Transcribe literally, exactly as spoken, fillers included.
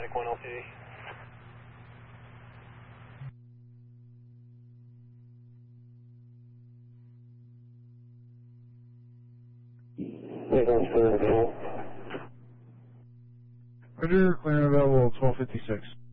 Mike one L T D. Roger, clearing available twelve fifty-six.